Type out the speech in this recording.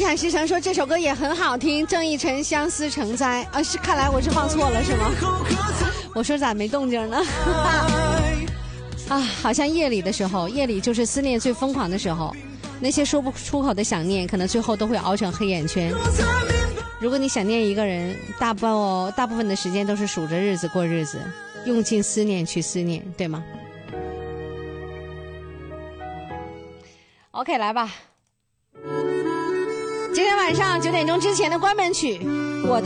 海西城说这首歌也很好听，郑义成相思成灾啊，是看来我是放错了是吗？我说咋没动静呢？啊，好像夜里的时候，夜里就是思念最疯狂的时候，那些说不出口的想念，可能最后都会熬成黑眼圈。如果你想念一个人，大部分的时间都是数着日子过日子，用尽思念去思念，对吗 ？OK， 来吧。今天晚上9点钟之前的关门曲，我的。